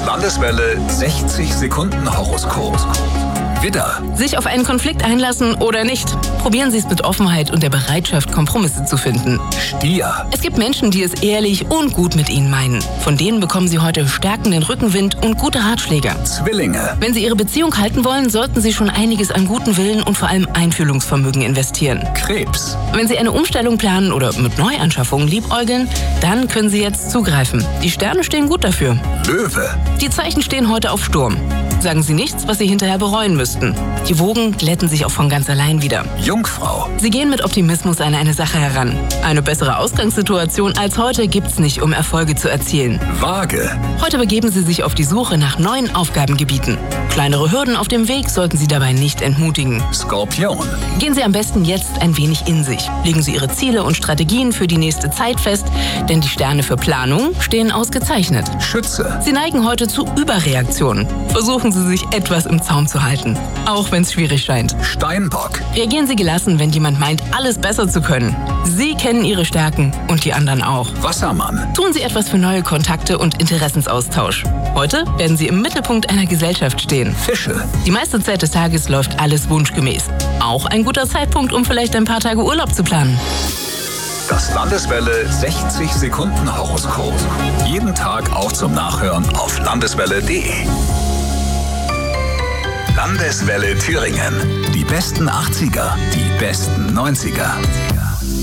Landeswelle 60 Sekunden Horoskop. Widder. Sich auf einen Konflikt einlassen oder nicht? Probieren Sie es mit Offenheit und der Bereitschaft, Kompromisse zu finden. Stier. Es gibt Menschen, die es ehrlich und gut mit Ihnen meinen. Von denen bekommen Sie heute stärkenden Rückenwind und gute Ratschläge. Zwillinge. Wenn Sie Ihre Beziehung halten wollen, sollten Sie schon einiges an guten Willen und vor allem Einfühlungsvermögen investieren. Krebs. Wenn Sie eine Umstellung planen oder mit Neuanschaffungen liebäugeln, dann können Sie jetzt zugreifen. Die Sterne stehen gut dafür. Löwe. Die Zeichen stehen heute auf Sturm. Sagen Sie nichts, was Sie hinterher bereuen müssten. Die Wogen glätten sich auch von ganz allein wieder. Jungfrau. Sie gehen mit Optimismus an eine Sache heran. Eine bessere Ausgangssituation als heute gibt's nicht, um Erfolge zu erzielen. Waage. Heute begeben Sie sich auf die Suche nach neuen Aufgabengebieten. Kleinere Hürden auf dem Weg sollten Sie dabei nicht entmutigen. Skorpion. Gehen Sie am besten jetzt ein wenig in sich. Legen Sie Ihre Ziele und Strategien für die nächste Zeit fest, denn die Sterne für Planung stehen ausgezeichnet. Schütze. Sie neigen heute zu Überreaktionen. Versuchen Sie sich etwas im Zaum zu halten, auch wenn es schwierig scheint. Steinbock. Reagieren Sie gelassen, wenn jemand meint, alles besser zu können. Sie kennen Ihre Stärken und die anderen auch. Wassermann. Tun Sie etwas für neue Kontakte und Interessensaustausch. Heute werden Sie im Mittelpunkt einer Gesellschaft stehen. Fische. Die meiste Zeit des Tages läuft alles wunschgemäß. Auch ein guter Zeitpunkt, um vielleicht ein paar Tage Urlaub zu planen. Das Landeswelle 60 Sekunden Horoskop. Jeden Tag auch zum Nachhören auf landeswelle.de. Landeswelle Thüringen. Die besten 80er, die besten 90er.